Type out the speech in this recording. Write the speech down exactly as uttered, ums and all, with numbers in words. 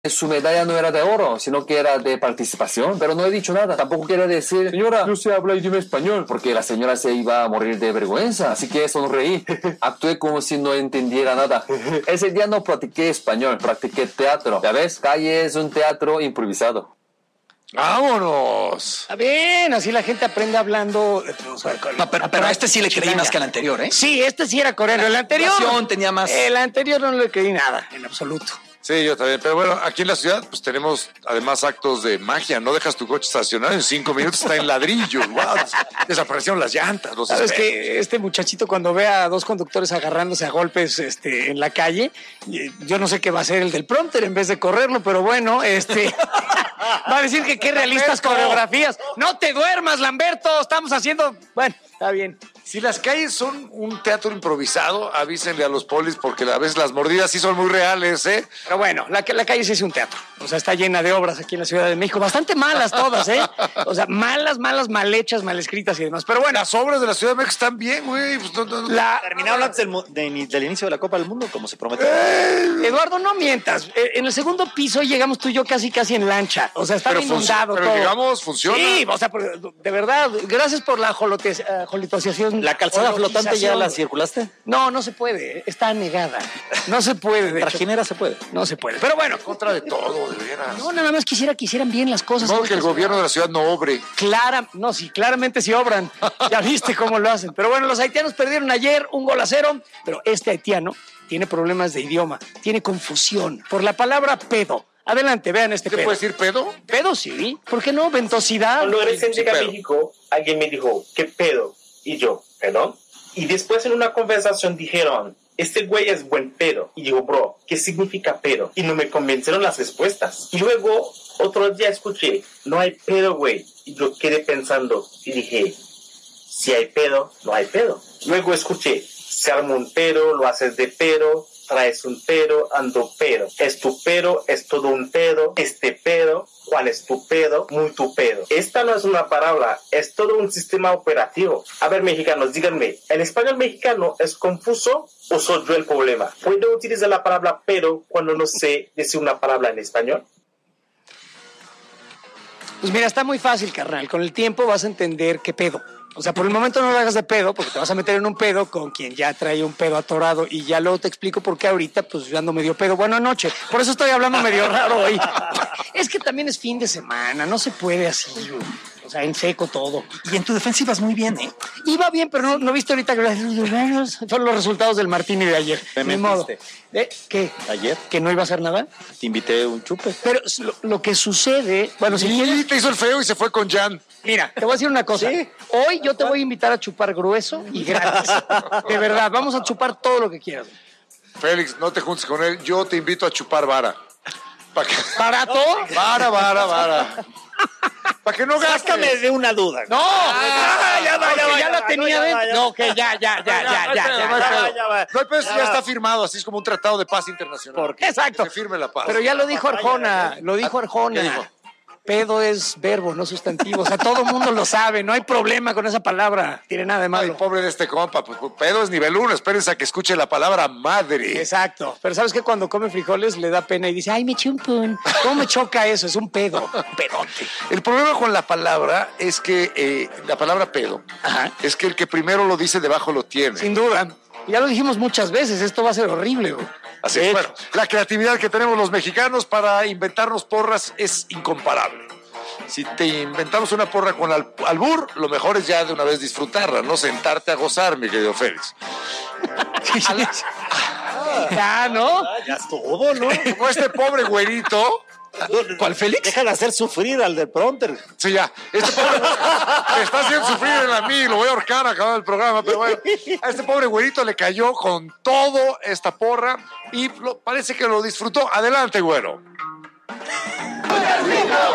su medalla no era de oro, sino que era de participación, pero no he dicho nada. Tampoco quiere decir, señora, yo sé hablar idioma español, porque la señora se iba a morir de vergüenza, así que sonreí. Actué como si no entendiera nada. Ese día no practiqué español, practiqué teatro. ¿Ya ves? Calle es un teatro improvisado. ¡Vámonos! Está bien, así la gente aprende hablando. No, pero, pero a este sí le creí más que al anterior, ¿eh? Sí, este sí era coreano. El anterior. Tenía más. El anterior no le creí nada, en absoluto. Sí, yo también. Pero bueno, aquí en la ciudad pues tenemos además actos de magia. No dejas tu coche estacionado, en cinco minutos está en ladrillo. Wow, desaparecieron las llantas. Los ¿Sabes espejos. que este muchachito cuando ve a dos conductores agarrándose a golpes este, en la calle, yo no sé qué va a hacer el del prompter en vez de correrlo, pero bueno, este va a decir que qué realistas coreografías. No te duermas, Lamberto, estamos haciendo... Bueno, está bien. Si las calles son un teatro improvisado, avísenle a los polis porque a veces las mordidas sí son muy reales, ¿eh? Pero bueno, la, la calle sí es un teatro. O sea, está llena de obras aquí en la Ciudad de México. Bastante malas todas, ¿eh? O sea, malas, malas, mal hechas, mal escritas y demás. Pero bueno. Las obras de la Ciudad de México están bien, güey. Pues no, no, no. La... Terminaron antes del, de, del inicio de la Copa del Mundo, como se prometió. ¡Eh! Eduardo, no mientas. En el segundo piso llegamos tú y yo casi, casi en lancha. O sea, está Pero inundado pero todo. llegamos, funciona. Sí, o sea, de verdad, gracias por la jolote, uh, jolitoseación. ¿La calzada flotante ya la circulaste? No, no se puede. Está anegada. No se puede. De Trajinera se puede. No se puede. Pero bueno. En contra de todo, de veras. No, nada más quisiera que hicieran bien las cosas. No, que el gobierno de la ciudad no obre. Clara, no, sí, claramente sí obran. Ya viste cómo lo hacen. Pero bueno, los haitianos perdieron ayer un gol a cero, pero este haitiano tiene problemas de idioma, tiene confusión por la palabra pedo. Adelante, vean este ¿Qué pedo. puede decir pedo? Pedo, sí. ¿Por qué no? Ventosidad. Cuando recién Sí, llegué a pedo. México, alguien me dijo, ¿qué pedo? Y yo, ¿perdón? Y después en una conversación dijeron, este güey es buen pedo. Y digo, bro, ¿qué significa pedo? Y no me convencieron las respuestas. Y luego, otro día escuché, no hay pedo, güey. Y yo quedé pensando y dije, si hay pedo, no hay pedo. Luego escuché, se arma un pedo, lo haces de pedo, traes un pedo, ando pedo. Es tu pedo, es todo un pedo, este pedo, ¿cuál es tu pedo? Muy tu pedo. Esta no es una palabra, es todo un sistema operativo. A ver, mexicanos, díganme, ¿el español mexicano es confuso o soy yo el problema? ¿Puedo utilizar la palabra pedo cuando no sé decir una palabra en español? Pues mira, está muy fácil, carnal. Con el tiempo vas a entender qué pedo. O sea, por el momento no lo hagas de pedo, porque te vas a meter en un pedo con quien ya trae un pedo atorado y ya luego te explico por qué ahorita, pues yo ando medio pedo. Buenas noches. Por eso estoy hablando medio raro hoy. Es que también es fin de semana, no se puede así, güey. O sea, en seco todo. Y en tu defensa ibas muy bien, ¿eh? Iba bien, pero no, no viste ahorita que son los resultados del Martini de ayer. Me Ni modo. mentiste. ¿Eh? ¿Qué? Ayer ¿Que no iba a hacer nada? te invité un chupe. Pero lo, lo que sucede... Bueno, si Sí, quieres... te hizo el feo y se fue con Jan. Mira, te voy a decir una cosa. Sí. Hoy yo te voy a invitar a chupar grueso y gratis. De verdad, vamos a chupar todo lo que quieras. Félix, no te juntes con él. Yo te invito a chupar vara. ¿Para qué? ¿Barato? Vara, vara, vara. Para que no gastes. Sácame de una duda. No, Ah, ya, va, ya, va, ya ya la va, tenía no, ya va, dentro. ya No, que ya, ya, ya, ya, ya, No hay ya, pedo, ya, no hay ya. pedo. ya va. No hay pedo, eso Ya ya va. está firmado, así es como un tratado de paz internacional. ¿Por qué? Exacto. Que se firme la paz. Pero ya lo dijo Arjona, lo dijo Arjona. ¿Qué dijo? Pedo es verbo, no sustantivo. O sea, todo el mundo lo sabe, no hay problema con esa palabra. No tiene nada de Ay, malo. pobre de este compa, pues pedo es nivel uno, espérense a que escuche la palabra madre. Exacto. Pero ¿sabes qué? Cuando come frijoles le da pena y dice, ay, me eché un pun. ¿Cómo me choca eso? Es un pedo. Un pedote. El problema con la palabra es que, eh, la palabra pedo, Ajá. es que el que primero lo dice debajo lo tiene. Sin duda. Ya lo dijimos muchas veces, esto va a ser horrible, güey. Así es, bueno, la creatividad que tenemos los mexicanos para inventarnos porras es incomparable. Si te inventamos una porra con al- albur, lo mejor es ya de una vez disfrutarla, no sentarte a gozar, mi querido Félix. Ya, ¿no? Ah, ya es todo, ¿no? Como este pobre güerito. ¿Cuál Félix? Deja de hacer sufrir al del prompter. Sí, ya. Este pobre me está haciendo sufrir en a mí, lo voy a ahorcar acabando el programa, pero bueno. A este pobre güerito le cayó con todo esta porra y lo- parece que lo disfrutó. Adelante, güero.